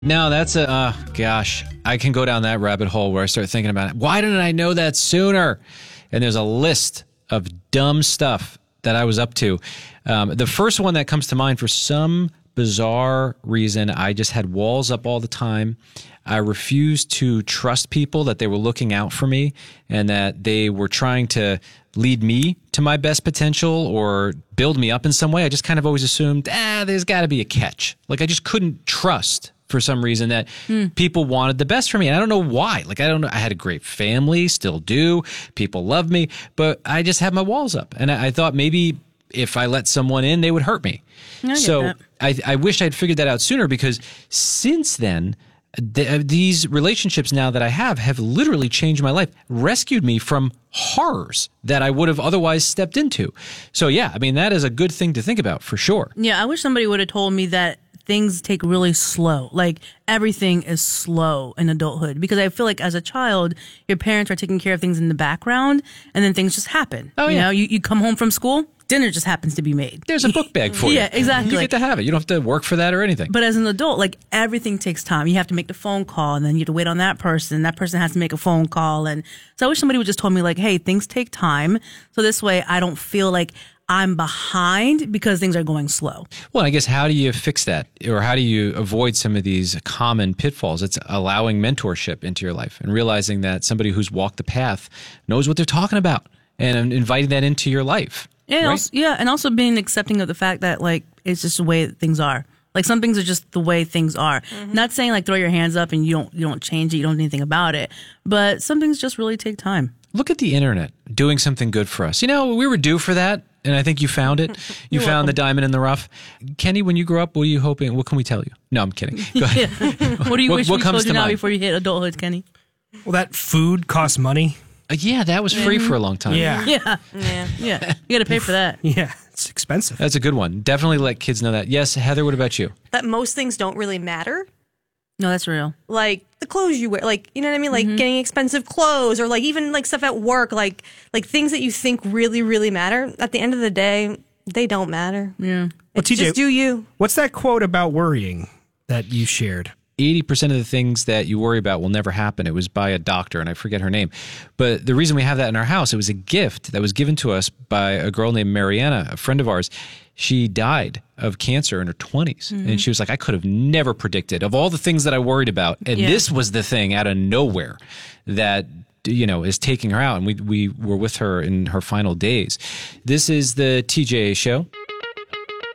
No, that's gosh, I can go down that rabbit hole where I start thinking about it. Why didn't I know that sooner? And there's a list of dumb stuff that I was up to. The first one that comes to mind, for some bizarre reason, I just had walls up all the time. I refused to trust people, that they were looking out for me and that they were trying to lead me to my best potential or build me up in some way. I just kind of always assumed, there's got to be a catch. Like, I just couldn't trust for some reason that people wanted the best for me. And I don't know why. Like, I don't know. I had a great family, still do. People love me, but I just had my walls up. And I thought maybe if I let someone in, they would hurt me. So I wish I'd figured that out sooner, because since then, these relationships now that I have literally changed my life, rescued me from horrors that I would have otherwise stepped into. So yeah, I mean, that is a good thing to think about for sure. Yeah, I wish somebody would have told me that things take really slow. Like, everything is slow in adulthood, because I feel like as a child, your parents are taking care of things in the background, and then things just happen. Oh, you yeah. know, you come home from school, dinner just happens to be made. There's a book bag for you. Yeah, exactly. You get to have it. You don't have to work for that or anything. But as an adult, like, everything takes time. You have to make the phone call, and then you have to wait on that person. That person has to make a phone call. And so I wish somebody would just told me, like, hey, things take time. So this way I don't feel like I'm behind because things are going slow. Well, I guess, how do you fix that? Or how do you avoid some of these common pitfalls? It's allowing mentorship into your life and realizing that somebody who's walked the path knows what they're talking about, and inviting that into your life. And right? and also being accepting of the fact that, like, it's just the way that things are. Like, some things are just the way things are. Mm-hmm. Not saying, like, throw your hands up and you don't change it, you don't do anything about it. But some things just really take time. Look at the internet doing something good for us. You know, we were due for that, and I think you found it. You found welcome. The diamond in the rough. Kenny, when you grow up, what are you hoping? What can we tell you? No, I'm kidding. Go ahead. What do you wish we told you now mind? before you hit adulthood, Kenny? Well, that food costs money. Yeah, that was free for a long time. Yeah. You got to pay for that. Yeah, it's expensive. That's a good one. Definitely let kids know that. Yes, Heather, what about you? That most things don't really matter. No, that's real. Like the clothes you wear, like, you know what I mean? Like getting expensive clothes, or like even like stuff at work, like things that you think really, really matter. At the end of the day, they don't matter. Yeah. Well, TJ, just do you. What's that quote about worrying that you shared? 80% of the things that you worry about will never happen. It was by a doctor, and I forget her name. But the reason we have that in our house, it was a gift that was given to us by a girl named Mariana, a friend of ours. She died of cancer in her 20s. And she was like, I could have never predicted, of all the things that I worried about. And this was the thing out of nowhere that, you know, is taking her out. And we were with her in her final days. This is the TJ Show.